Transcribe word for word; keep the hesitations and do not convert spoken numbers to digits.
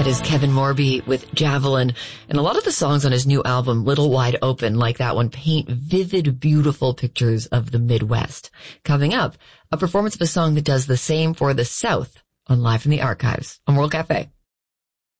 That is Kevin Morby with Javelin. And a lot of the songs on his new album, Little Wide Open, like that one, paint vivid, beautiful pictures of the Midwest. Coming up, a performance of a song that does the same for the South on Live from the Archives on World Cafe.